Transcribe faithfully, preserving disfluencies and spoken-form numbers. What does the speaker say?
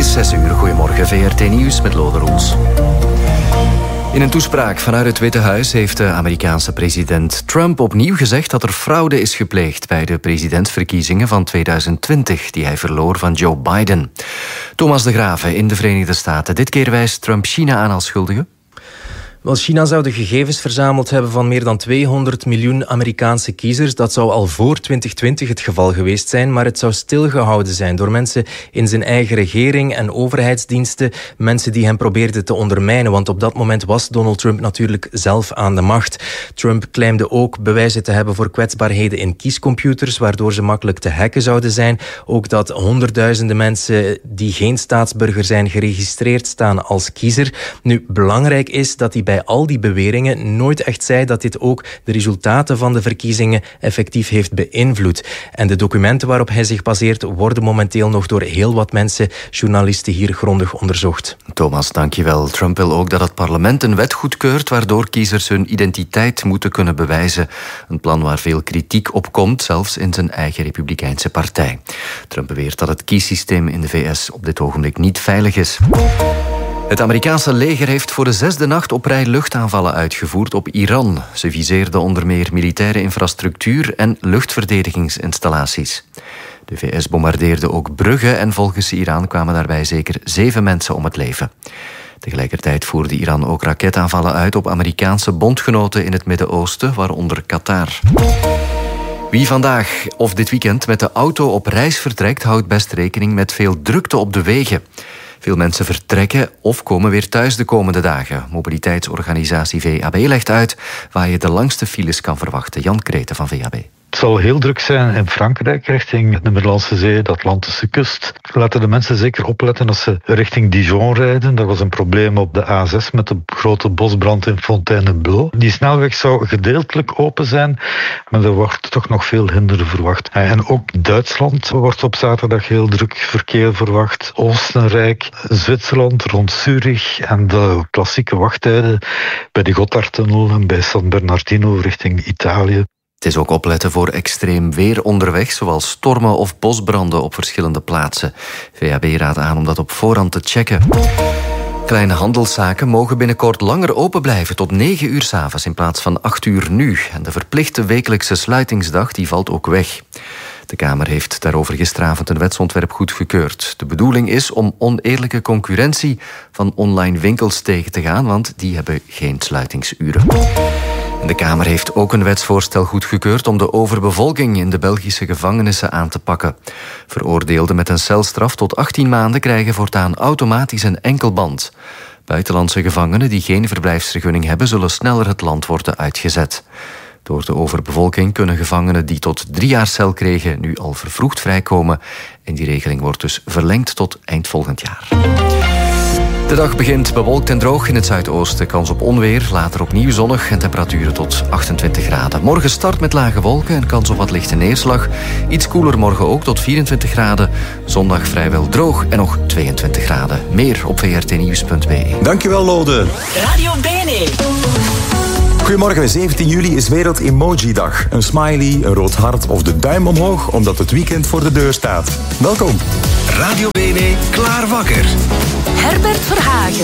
is zes uur. Goedemorgen, V R T Nieuws met Lode Roels. In een toespraak vanuit het Witte Huis heeft de Amerikaanse president Trump opnieuw gezegd dat er fraude is gepleegd bij de presidentsverkiezingen van tweeduizend twintig, die hij verloor van Joe Biden. Thomas de Graeve in de Verenigde Staten. Dit keer wijst Trump China aan als schuldige. Wel, China zou de gegevens verzameld hebben van meer dan tweehonderd miljoen Amerikaanse kiezers. Dat zou al voor twintig twintig het geval geweest zijn, maar het zou stilgehouden zijn door mensen in zijn eigen regering en overheidsdiensten, mensen die hem probeerden te ondermijnen, want op dat moment was Donald Trump natuurlijk zelf aan de macht. Trump claimde ook bewijzen te hebben voor kwetsbaarheden in kiescomputers, waardoor ze makkelijk te hacken zouden zijn. Ook dat honderdduizenden mensen die geen staatsburger zijn geregistreerd staan als kiezer. Nu, belangrijk is dat hij bij bij al die beweringen nooit echt zei dat dit ook de resultaten van de verkiezingen effectief heeft beïnvloed. En de documenten waarop hij zich baseert worden momenteel nog door heel wat mensen, journalisten hier, grondig onderzocht. Thomas, dankjewel. Trump wil ook dat het parlement een wet goedkeurt waardoor kiezers hun identiteit moeten kunnen bewijzen. Een plan waar veel kritiek op komt, zelfs in zijn eigen Republikeinse partij. Trump beweert dat het kiessysteem in de V S op dit ogenblik niet veilig is. Het Amerikaanse leger heeft voor de zesde nacht op rij luchtaanvallen uitgevoerd op Iran. Ze viseerden onder meer militaire infrastructuur en luchtverdedigingsinstallaties. De V S bombardeerde ook bruggen en volgens Iran kwamen daarbij zeker zeven mensen om het leven. Tegelijkertijd voerde Iran ook raketaanvallen uit op Amerikaanse bondgenoten in het Midden-Oosten, waaronder Qatar. Wie vandaag of dit weekend met de auto op reis vertrekt, houdt best rekening met veel drukte op de wegen. Veel mensen vertrekken of komen weer thuis de komende dagen. Mobiliteitsorganisatie V A B legt uit waar je de langste files kan verwachten. Jan Kreten van V A B. Het zal heel druk zijn in Frankrijk, richting de Middellandse Zee, de Atlantische kust. Laten de mensen zeker opletten als ze richting Dijon rijden. Dat was een probleem op de A zes met de grote bosbrand in Fontainebleau. Die snelweg zou gedeeltelijk open zijn, maar er wordt toch nog veel hinder verwacht. En ook Duitsland wordt op zaterdag heel druk verkeer verwacht. Oostenrijk, Zwitserland, rond Zurich en de klassieke wachttijden bij de Gotthardtunnel en bij San Bernardino richting Italië. Het is ook opletten voor extreem weer onderweg, zoals stormen of bosbranden op verschillende plaatsen. V A B raadt aan om dat op voorhand te checken. Kleine handelszaken mogen binnenkort langer open blijven tot negen uur 's avonds in plaats van acht uur nu. En de verplichte wekelijkse sluitingsdag die valt ook weg. De Kamer heeft daarover gisteravond een wetsontwerp goedgekeurd. De bedoeling is om oneerlijke concurrentie van online winkels tegen te gaan, want die hebben geen sluitingsuren. De Kamer heeft ook een wetsvoorstel goedgekeurd om de overbevolking in de Belgische gevangenissen aan te pakken. Veroordeelden met een celstraf tot achttien maanden krijgen voortaan automatisch een enkelband. Buitenlandse gevangenen die geen verblijfsvergunning hebben, zullen sneller het land worden uitgezet. Door de overbevolking kunnen gevangenen die tot drie jaar cel kregen nu al vervroegd vrijkomen. En die regeling wordt dus verlengd tot eind volgend jaar. De dag begint bewolkt en droog in het zuidoosten. Kans op onweer, later opnieuw zonnig en temperaturen tot achtentwintig graden. Morgen start met lage wolken en kans op wat lichte neerslag. Iets koeler morgen ook tot vierentwintig graden. Zondag vrijwel droog en nog tweeëntwintig graden. Meer op v r t nieuws punt b e. Dankjewel, Lode. Radio B N E. Goedemorgen, zeventien juli is Wereld Emoji-dag. Een smiley, een rood hart of de duim omhoog, omdat het weekend voor de deur staat. Welkom. Radio B N E, klaar wakker. Herbert Verhagen.